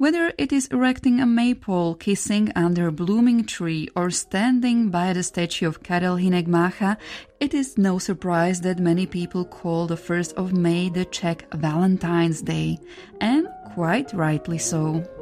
Whether it is erecting a maypole, kissing under a blooming tree, or standing by the statue of Karel Hynek Mácha, it is no surprise that many people call the 1st of May the Czech Valentine's Day, and quite rightly so.